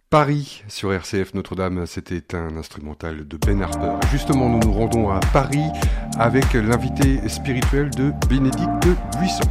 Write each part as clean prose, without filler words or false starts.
Paris sur RCF Notre-Dame, c'était un instrumental de Ben Harper. Justement, nous nous rendons à Paris avec l'invité spirituel de Bénédicte Buisson.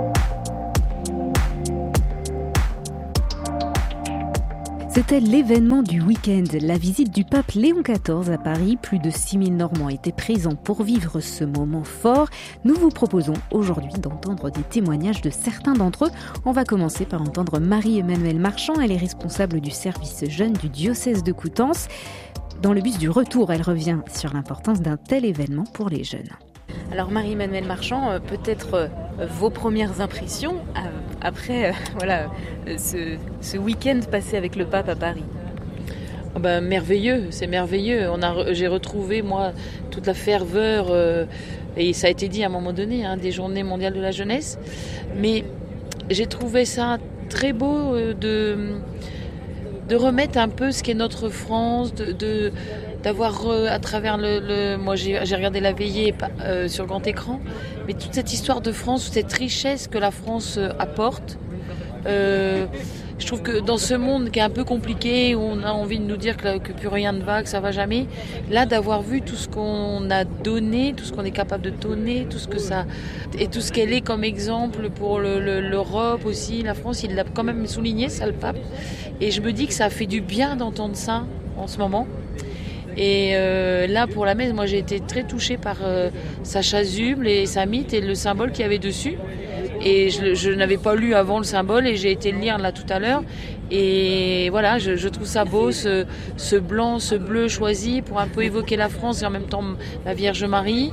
C'était l'événement du week-end, la visite du pape Léon XIV à Paris. Plus de 6000 Normands étaient présents pour vivre ce moment fort. Nous vous proposons aujourd'hui d'entendre des témoignages de certains d'entre eux. On va commencer par entendre Marie-Emmanuelle Marchand. Elle est responsable du service jeunes du diocèse de Coutances. Dans le bus du retour, elle revient sur l'importance d'un tel événement pour les jeunes. Alors Marie-Emmanuelle Marchand, peut-être vos premières impressions après ce week-end passé avec le pape à Paris. Merveilleux, c'est merveilleux. J'ai retrouvé moi toute la ferveur et ça a été dit à un moment donné, des Journées mondiales de la jeunesse. Mais j'ai trouvé ça très beau de remettre un peu ce qu'est notre France, d'avoir à travers moi j'ai regardé la veillée sur grand écran, mais toute cette histoire de France, toute cette richesse que la France apporte. Je trouve que dans ce monde qui est un peu compliqué, où on a envie de nous dire que plus rien ne va, que ça va jamais, là d'avoir vu tout ce qu'on a donné, tout ce qu'on est capable de donner, tout ce que ça et tout ce qu'elle est comme exemple pour l'Europe aussi, la France, il l'a quand même souligné ça le pape. Et je me dis que ça fait du bien d'entendre ça en ce moment. Et là pour la messe, moi j'ai été très touchée par sa chasuble et sa mythe et le symbole qu'il y avait dessus. Et je n'avais pas lu avant le symbole et j'ai été le lire là tout à l'heure. Et voilà, je trouve ça beau, ce blanc, ce bleu choisi pour un peu évoquer la France et en même temps la Vierge Marie.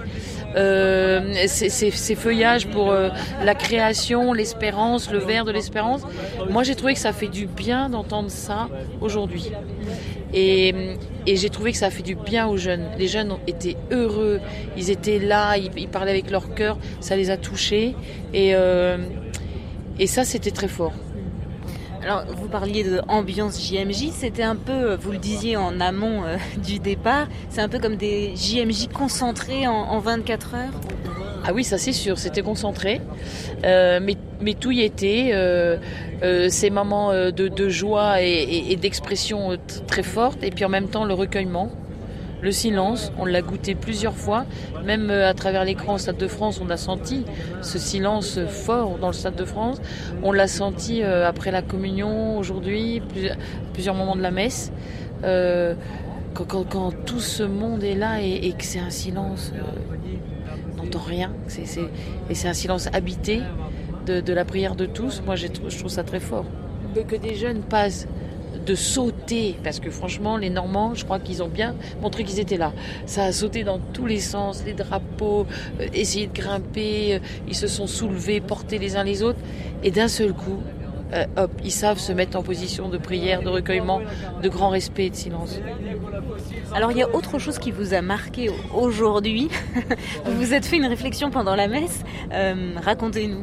Ces feuillages pour la création, l'espérance, le vert de l'espérance. Moi j'ai trouvé que ça fait du bien d'entendre ça aujourd'hui. Et j'ai trouvé que ça a fait du bien aux jeunes. Les jeunes étaient heureux, ils étaient là, ils parlaient avec leur cœur, ça les a touchés. Et ça, c'était très fort. Alors, vous parliez d'ambiance JMJ, c'était un peu, vous le disiez en amont du départ, c'est un peu comme des JMJ concentrés en 24 heures. Ah oui, ça c'est sûr, c'était concentré, mais tout y était, ces moments de joie et d'expression très forte, et puis en même temps le recueillement, le silence, on l'a goûté plusieurs fois, même à travers l'écran au Stade de France, on a senti ce silence fort dans le Stade de France, on l'a senti après la communion aujourd'hui, plusieurs moments de la messe, quand tout ce monde est là et que c'est un silence... on n'entend rien, et c'est un silence habité de la prière de tous. Moi je trouve ça très fort. Que des jeunes passent de sauter, parce que franchement les Normands, je crois qu'ils ont bien montré qu'ils étaient là. Ça a sauté dans tous les sens, les drapeaux, essayer de grimper, ils se sont soulevés, portés les uns les autres, et d'un seul coup, ils savent se mettre en position de prière, de recueillement, de grand respect et de silence. Alors il y a autre chose qui vous a marqué aujourd'hui. Vous vous êtes fait une réflexion pendant la messe. Racontez-nous.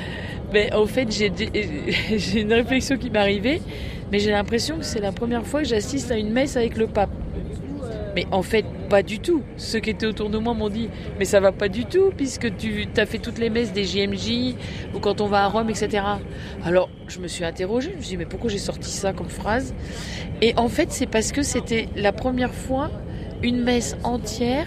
En fait, j'ai une réflexion qui m'est arrivée, mais j'ai l'impression que c'est la première fois que j'assiste à une messe avec le pape. Mais en fait, pas du tout. Ceux qui étaient autour de moi m'ont dit « Mais ça va pas du tout, puisque tu as fait toutes les messes des JMJ, ou quand on va à Rome, etc. » Alors, je me suis interrogée, je me suis dit « Mais pourquoi j'ai sorti ça comme phrase ?» Et en fait, c'est parce que c'était la première fois une messe entière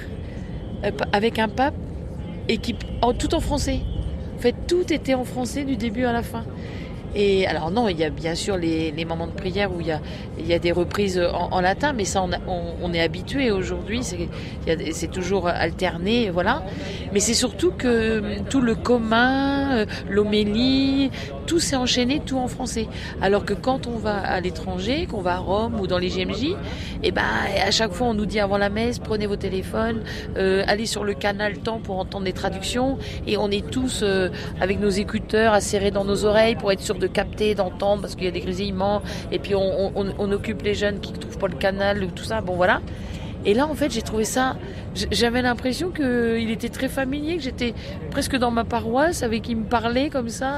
avec un pape, et tout en français. En fait, tout était en français du début à la fin. Et alors non, il y a bien sûr les moments de prière où il y a des reprises en latin, mais ça on est habitué aujourd'hui, c'est toujours alterné, voilà. Mais c'est surtout que tout le commun, l'homélie, tout s'est enchaîné, tout en français. Alors que quand on va à l'étranger, qu'on va à Rome ou dans les JMJ, à chaque fois on nous dit avant la messe, prenez vos téléphones, allez sur le canal temps pour entendre des traductions, et on est tous avec nos écouteurs serrés dans nos oreilles pour être sûr de capter, d'entendre, parce qu'il y a des grésillements, et puis on occupe les jeunes qui ne trouvent pas le canal, tout ça, bon voilà. Et là en fait j'ai trouvé ça, j'avais l'impression qu'il était très familier, que j'étais presque dans ma paroisse, avec qui me parlait comme ça,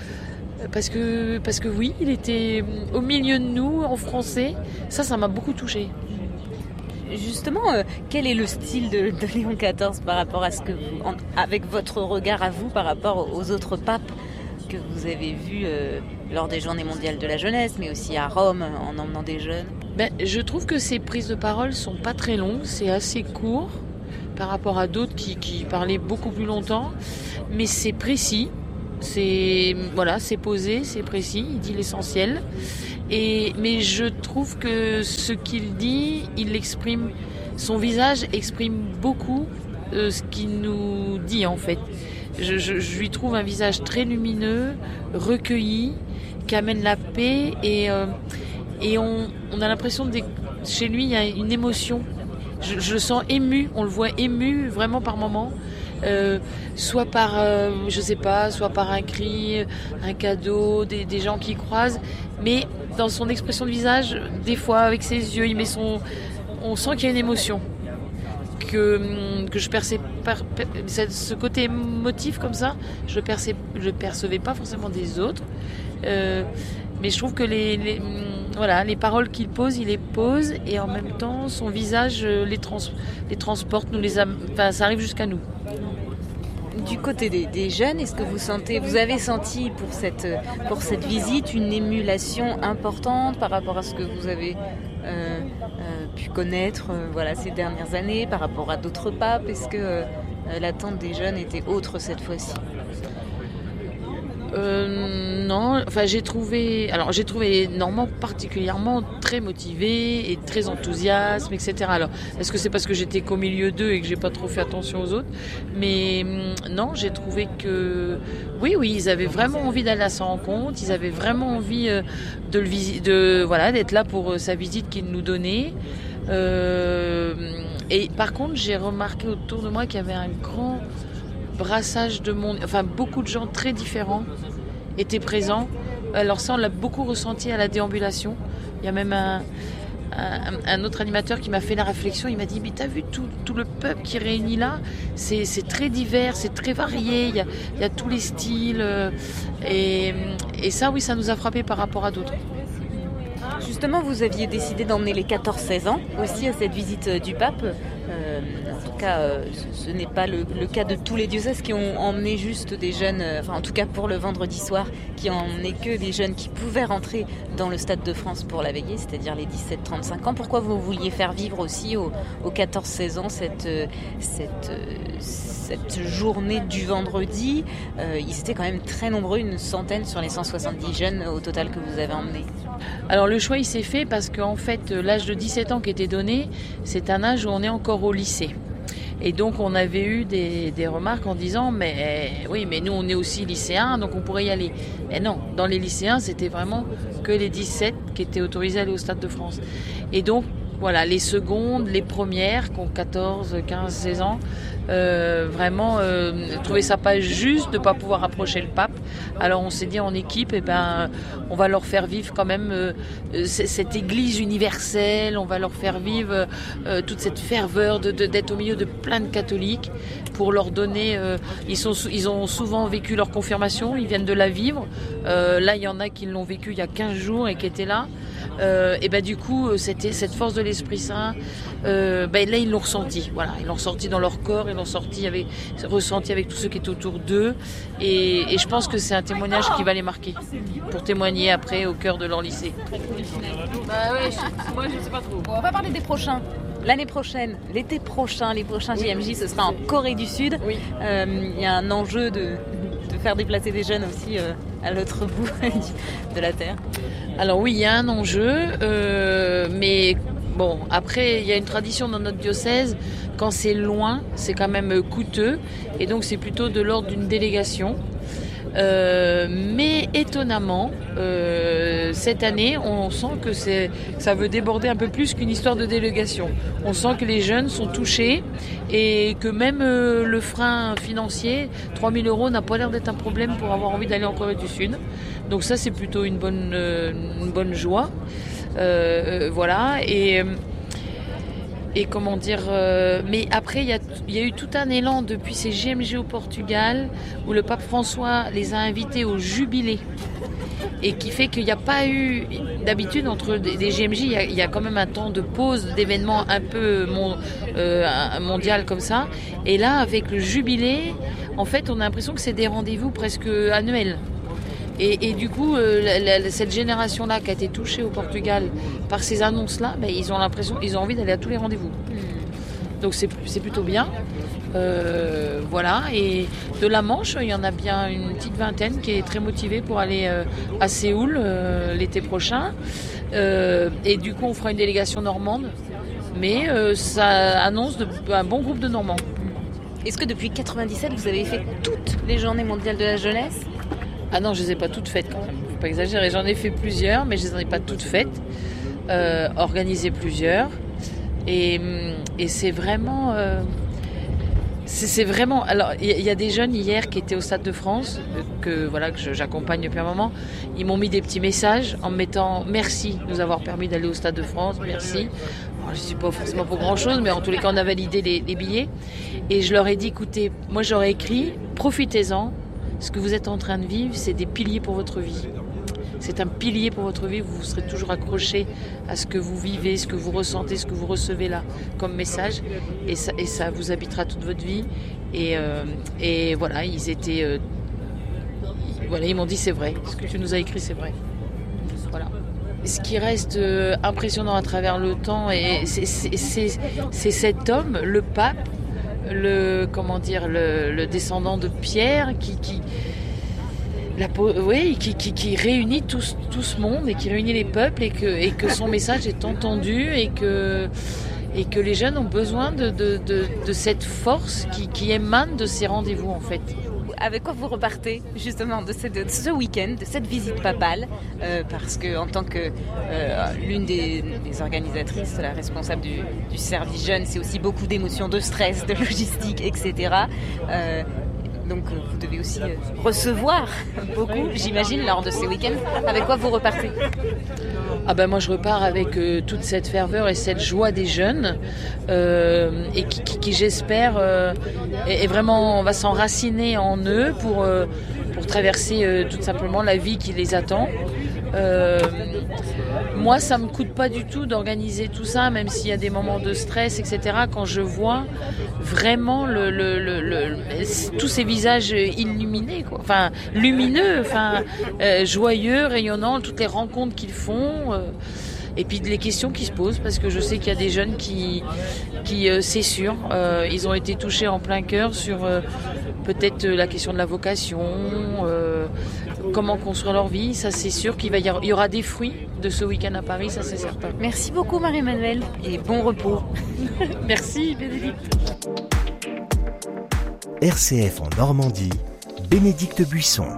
parce que oui, il était au milieu de nous, en français, ça m'a beaucoup touchée. Justement, quel est le style de Léon XIV par rapport à ce que avec votre regard à vous, par rapport aux autres papes que vous avez vus lors des Journées mondiales de la jeunesse, mais aussi à Rome en emmenant des jeunes. Je trouve que ces prises de parole sont pas très longues, c'est assez court par rapport à d'autres qui parlaient beaucoup plus longtemps, mais c'est précis, c'est posé, c'est précis, il dit l'essentiel. Mais je trouve que ce qu'il dit, il exprime, son visage exprime beaucoup ce qu'il nous dit en fait. Je lui trouve un visage très lumineux, recueilli, qui amène la paix et on a l'impression que chez lui il y a une émotion. Je le sens ému, on le voit ému vraiment par moments. Soit par soit par un cri, un cadeau, des gens qui croisent, mais dans son expression de visage, des fois avec ses yeux, on sent qu'il y a une émotion que je perçais ce côté émotif comme ça, je percevais pas forcément des autres, mais je trouve que les paroles qu'il pose, il les pose et en même temps son visage les transporte, ça arrive jusqu'à nous. Du côté des jeunes, est-ce que vous avez senti pour cette visite une émulation importante par rapport à ce que vous avez pu connaître ces dernières années, par rapport à d'autres papes? Est-ce que l'attente des jeunes était autre cette fois-ci? Non, j'ai trouvé Normand particulièrement très motivé et très enthousiaste, etc. Alors, est-ce que c'est parce que j'étais qu'au milieu d'eux et que j'ai pas trop fait attention aux autres? Mais non, j'ai trouvé que oui, ils avaient vraiment envie d'aller à sa rencontre, ils avaient vraiment envie d'être là pour sa visite qu'il nous donnait. Et par contre, j'ai remarqué autour de moi qu'il y avait un grand brassage de monde, beaucoup de gens très différents étaient présents. Alors ça, on l'a beaucoup ressenti à la déambulation. Il y a même un autre animateur qui m'a fait la réflexion, il m'a dit « Mais t'as vu tout le peuple qui est réuni là ? C'est très divers, c'est très varié, il y a tous les styles. » Et ça, oui, ça nous a frappé par rapport à d'autres. Justement, vous aviez décidé d'emmener les 14-16 ans aussi à cette visite du pape. En tout cas, ce n'est pas le cas de tous les diocèses qui ont emmené juste des jeunes, en tout cas pour le vendredi soir, qui ont emmené que des jeunes qui pouvaient rentrer dans le Stade de France pour la veillée, c'est-à-dire les 17-35 ans. Pourquoi vous vouliez faire vivre aussi aux 14-16 ans cette journée du vendredi? Ils étaient quand même très nombreux, une centaine sur les 170 jeunes au total que vous avez emmenés. Alors le choix il s'est fait parce qu'en fait l'âge de 17 ans qui était donné, c'est un âge où on est encore au lycée. Et donc on avait eu des remarques en disant mais nous on est aussi lycéens donc on pourrait y aller. Et non, dans les lycéens c'était vraiment que les 17 qui étaient autorisés à aller au Stade de France. Et donc voilà, les secondes, les premières qui ont 14, 15, 16 ans, trouvaient ça pas juste de pas pouvoir approcher le pape. Alors on s'est dit en équipe, on va leur faire vivre quand même cette église universelle, on va leur faire vivre toute cette ferveur d'être au milieu de plein de catholiques pour leur donner, ils ont souvent vécu leur confirmation, ils viennent de la vivre. Là il y en a qui l'ont vécu il y a 15 jours et qui étaient là. Du coup c'était cette force de l'Esprit Saint, là ils l'ont ressenti, voilà, ils l'ont ressenti dans leur corps, ils l'ont ressenti avec tous ceux qui étaient autour d'eux et je pense que c'est un témoignage qui va les marquer pour témoigner après au cœur de leur lycée. Moi je sais pas trop. Bon, on va parler des prochains. L'année prochaine, l'été prochain, les prochains JMJ, ce sera en Corée du Sud. Oui. Il y a un enjeu de faire déplacer des jeunes aussi à l'autre bout de la Terre. Alors oui, il y a un enjeu, mais bon, après, il y a une tradition dans notre diocèse, quand c'est loin, c'est quand même coûteux, et donc c'est plutôt de l'ordre d'une délégation. Mais étonnamment, cette année, on sent que ça veut déborder un peu plus qu'une histoire de délégation. On sent que les jeunes sont touchés et que même le frein financier, 3 000 € n'a pas l'air d'être un problème pour avoir envie d'aller en Corée du Sud. Donc ça, c'est plutôt une bonne joie. Voilà. Et comment dire, mais après il y a eu tout un élan depuis ces JMJ au Portugal où le pape François les a invités au jubilé et qui fait qu'il n'y a pas eu d'habitude entre des JMJ, il y a quand même un temps de pause d'événements un peu mondial comme ça, et là avec le jubilé en fait on a l'impression que c'est des rendez-vous presque annuels. Et du coup, cette génération-là qui a été touchée au Portugal par ces annonces-là, ils ont l'impression, ils ont envie d'aller à tous les rendez-vous. Donc c'est plutôt bien. Voilà. Et de la Manche, il y en a bien une petite vingtaine qui est très motivée pour aller à Séoul l'été prochain. Et du coup, on fera une délégation normande. Mais ça annonce un bon groupe de Normands. Est-ce que depuis 1997, vous avez fait toutes les journées mondiales de la jeunesse ? Ah non, je les ai pas toutes faites quand même. Faut pas exagérer. J'en ai fait plusieurs, mais je les ai pas toutes faites. Organisé plusieurs. Et c'est vraiment... C'est vraiment... Alors, il y a des jeunes hier qui étaient au Stade de France, que j'accompagne depuis un moment. Ils m'ont mis des petits messages en me mettant « Merci de nous avoir permis d'aller au Stade de France, merci ». Je ne suis pas forcément pour grand-chose, mais en tous les cas, on a validé les billets. Et je leur ai dit « Écoutez, moi j'aurais écrit « Profitez-en, ce que vous êtes en train de vivre, c'est des piliers pour votre vie. » C'est un pilier pour votre vie, vous serez toujours accroché à ce que vous vivez, ce que vous ressentez, ce que vous recevez là comme message. Et ça vous habitera toute votre vie. Et voilà, ils étaient... ils m'ont dit c'est vrai, ce que tu nous as écrit c'est vrai. Voilà. Ce qui reste impressionnant à travers le temps, c'est cet homme, le pape, le descendant de Pierre, qui réunit tout ce monde et qui réunit les peuples et que son message est entendu et que les jeunes ont besoin de cette force qui émane de ces rendez-vous en fait. Avec quoi vous repartez justement de ce week-end, de cette visite papale, parce que en tant que l'une des organisatrices, la responsable du service jeune, c'est aussi beaucoup d'émotions, de stress, de logistique, etc. Donc vous devez aussi recevoir beaucoup, j'imagine, lors de ces week-ends. Avec quoi vous repartez ? Moi je repars avec toute cette ferveur et cette joie des jeunes et qui j'espère est vraiment va s'enraciner en eux pour traverser tout simplement la vie qui les attend. Moi ça me coûte pas du tout d'organiser tout ça, même s'il y a des moments de stress, etc. Quand je vois vraiment tous ces visages illuminés, quoi. Enfin lumineux, joyeux, rayonnants, toutes les rencontres qu'ils font. Et puis les questions qui se posent, parce que je sais qu'il y a des jeunes qui c'est sûr, ils ont été touchés en plein cœur sur peut-être la question de la vocation, comment construire leur vie. Ça c'est sûr qu'il y aura des fruits de ce week-end à Paris, ça c'est certain. Merci beaucoup Marie-Emmanuelle et bon repos. Merci Bénédicte. RCF en Normandie, Bénédicte Buisson.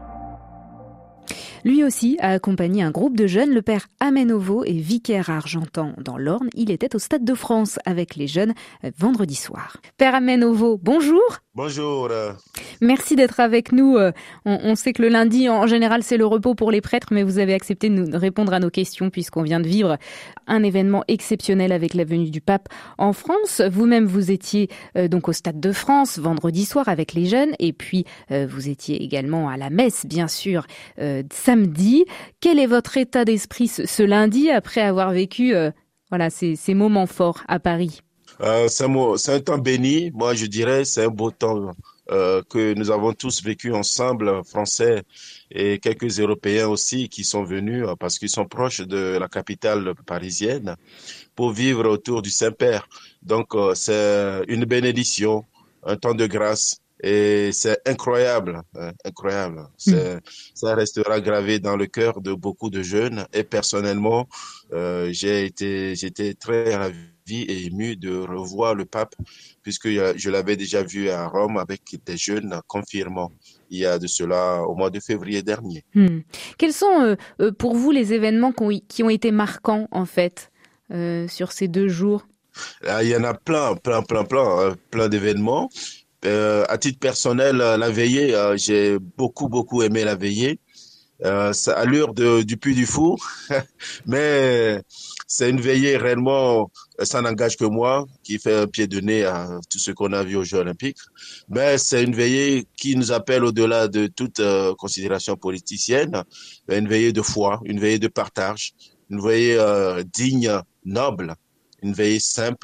Lui aussi a accompagné un groupe de jeunes. Le père Amenovo est vicaire à Argentan dans l'Orne. Il était au Stade de France avec les jeunes vendredi soir. Père Amenovo, bonjour. Bonjour. Merci d'être avec nous. On sait que le lundi, en général, c'est le repos pour les prêtres, mais vous avez accepté de nous répondre à nos questions puisqu'on vient de vivre un événement exceptionnel avec la venue du pape en France. Vous-même, vous étiez donc au Stade de France vendredi soir avec les jeunes et puis vous étiez également à la messe, bien sûr, samedi. Quel est votre état d'esprit ce lundi après avoir vécu ces moments forts à Paris ? C'est un temps béni, moi je dirais, c'est un beau temps que nous avons tous vécu ensemble, Français et quelques Européens aussi qui sont venus parce qu'ils sont proches de la capitale parisienne pour vivre autour du Saint-Père. Donc c'est une bénédiction, un temps de grâce. Et c'est incroyable, incroyable. Ça restera gravé dans le cœur de beaucoup de jeunes. Et personnellement, j'étais très ravi et ému de revoir le pape, puisque je l'avais déjà vu à Rome avec des jeunes confirmants. Il y a de cela au mois de février dernier. Quels sont pour vous les événements qui ont été marquants en fait sur ces 2 jours ? Il y en a plein d'événements. À titre personnel, la veillée, j'ai beaucoup aimé la veillée. Ça allure du Puy du Fou, mais c'est une veillée réellement, ça n'engage que moi, qui fait un pied de nez à tout ce qu'on a vu aux Jeux Olympiques. Mais c'est une veillée qui nous appelle au-delà de toute considération politicienne, une veillée de foi, une veillée de partage, une veillée digne, noble, une veillée simple,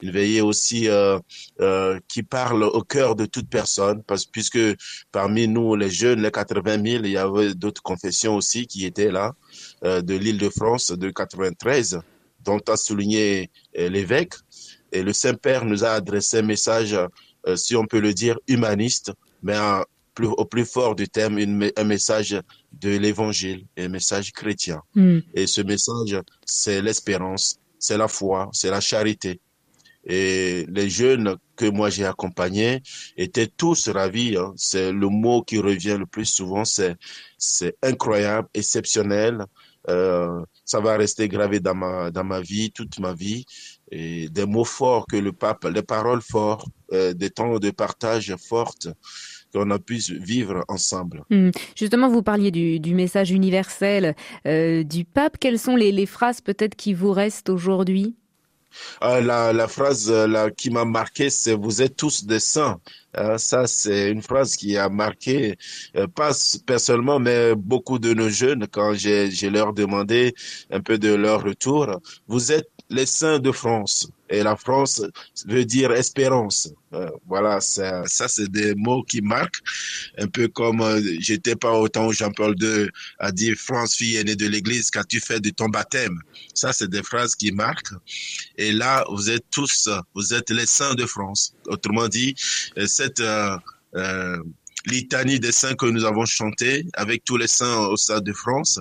une veillée aussi qui parle au cœur de toute personne, puisque parmi nous, les jeunes, les 80 000, il y avait d'autres confessions aussi qui étaient là, de l'Île-de-France de 93, dont a souligné l'évêque. Et le Saint-Père nous a adressé un message, si on peut le dire, humaniste, mais au plus fort du terme, un message de l'évangile, un message chrétien. Et ce message, c'est l'espérance, c'est la foi, c'est la charité. Et les jeunes que moi j'ai accompagnés étaient tous ravis. Hein. C'est le mot qui revient le plus souvent, c'est incroyable, exceptionnel. Ça va rester gravé dans ma vie, toute ma vie. Et des mots forts que le pape, les paroles fortes, des temps de partage fortes qu'on a pu vivre ensemble. Justement, vous parliez du message universel du pape. Quelles sont les phrases peut-être qui vous restent aujourd'hui ? La phrase qui m'a marqué, c'est « Vous êtes tous des saints ». Ça, c'est une phrase qui a marqué, pas personnellement, mais beaucoup de nos jeunes, quand j'ai leur demandé un peu de leur retour. Vous êtes les saints de France. Et la France veut dire espérance. Voilà, ça c'est des mots qui marquent. Un peu comme j'étais pas autant où Jean-Paul II a dit « France, fille aînée de l'Église, qu'as-tu fait de ton baptême ?» Ça, c'est des phrases qui marquent. Et là, vous êtes les saints de France. Autrement dit, cette litanie des saints que nous avons chantée avec tous les saints au stade de France,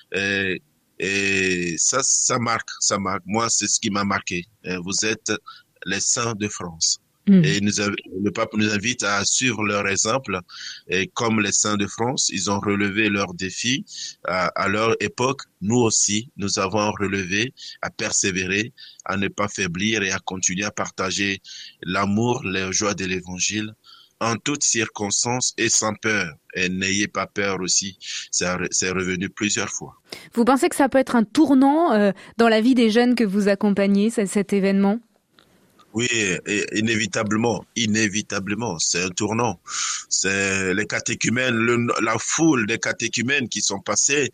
et ça marque. Moi, c'est ce qui m'a marqué. Vous êtes les saints de France. Et le pape nous invite à suivre leur exemple. Et comme les saints de France, ils ont relevé leurs défis à leur époque. Nous aussi, nous avons relevé, à persévérer, à ne pas faiblir et à continuer à partager l'amour, les joies de l'évangile en toutes circonstances et sans peur. Et n'ayez pas peur aussi. C'est revenu plusieurs fois. Vous pensez que ça peut être un tournant dans la vie des jeunes que vous accompagnez, cet événement ? Oui, inévitablement, c'est un tournant. C'est les catéchumènes, la foule des catéchumènes qui sont passés,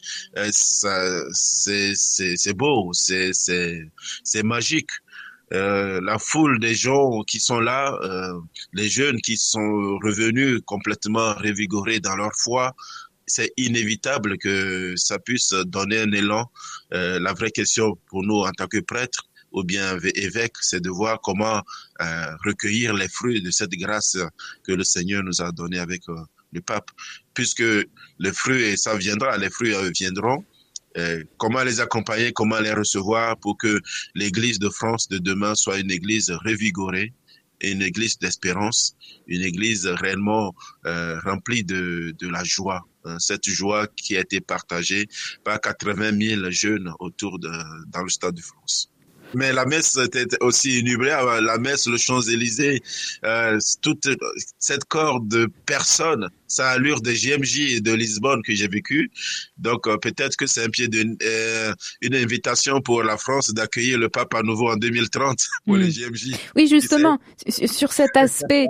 c'est beau, c'est magique. La foule des gens qui sont là, les jeunes qui sont revenus complètement revigorés dans leur foi, c'est inévitable que ça puisse donner un élan. La vraie question pour nous en tant que prêtres, ou bien évêque, c'est de voir comment recueillir les fruits de cette grâce que le Seigneur nous a donnée avec le pape. Puisque les fruits, ça viendra, les fruits viendront. Comment les accompagner, comment les recevoir pour que l'Église de France de demain soit une Église revigorée, une Église d'espérance, une Église réellement remplie de la joie. Cette joie qui a été partagée par 80 000 jeunes dans le Stade de France. Mais la messe était aussi inoubliable. La messe, le Champs-Élysées, toute cette corde de personnes, ça a allure des JMJ de Lisbonne que j'ai vécu. Donc peut-être que c'est un pied une invitation pour la France d'accueillir le pape à nouveau en 2030 pour les JMJ. Oui, justement, sur cet aspect,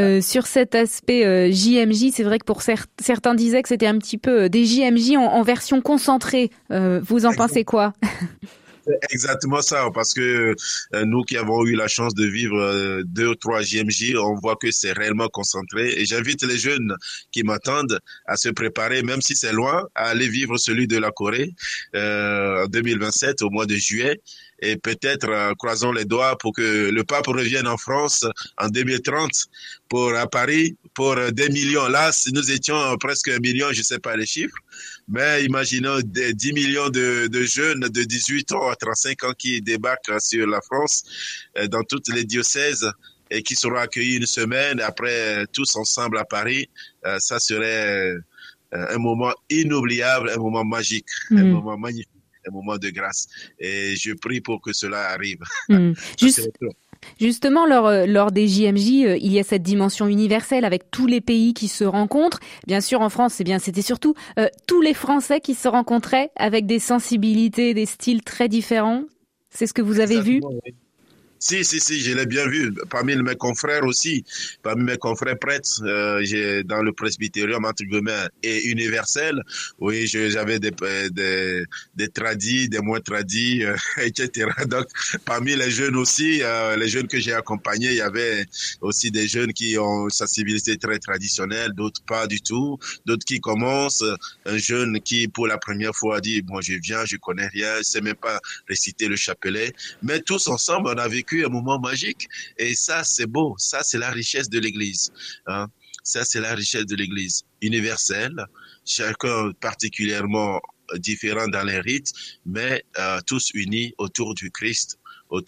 JMJ, c'est vrai que pour certains disaient que c'était un petit peu des JMJ en version concentrée. Vous en pensez quoi ? C'est exactement ça, parce que nous qui avons eu la chance de vivre 2 ou 3 JMJ, on voit que c'est réellement concentré. Et j'invite les jeunes qui m'attendent à se préparer, même si c'est loin, à aller vivre celui de la Corée en 2027, au mois de juillet. Et peut-être croisons les doigts pour que le pape revienne en France en 2030 à Paris pour des millions. Là, si nous étions presque 1 million, je ne sais pas les chiffres, mais imaginons des 10 millions de jeunes de 18 ans à 35 ans qui débarquent sur la France dans toutes les diocèses et qui seront accueillis une semaine après tous ensemble à Paris. Ça serait un moment inoubliable, un moment magique, un moment magnifique. Un moment de grâce. Et je prie pour que cela arrive. Justement, lors des JMJ, il y a cette dimension universelle avec tous les pays qui se rencontrent. Bien sûr, en France, c'était surtout tous les Français qui se rencontraient avec des sensibilités, des styles très différents. C'est ce que vous avez vu ? Si, je l'ai bien vu. Parmi mes confrères aussi, parmi mes confrères prêtres, j'ai dans le presbytérium entre guillemets et universel. Oui, j'avais des tradis, des moins tradis, etc. Donc, parmi les jeunes aussi, les jeunes que j'ai accompagnés, il y avait aussi des jeunes qui ont une sensibilité très traditionnelle, d'autres pas du tout, d'autres qui commencent. Un jeune qui, pour la première fois, dit bon, je viens, je connais rien, je sais même pas réciter le chapelet, mais tous ensemble, on a vécu un moment magique. Et ça, c'est beau. Ça, c'est la richesse de l'Église. Hein. Ça, c'est la richesse de l'Église universelle. Chacun particulièrement différent dans les rites, mais tous unis autour du Christ.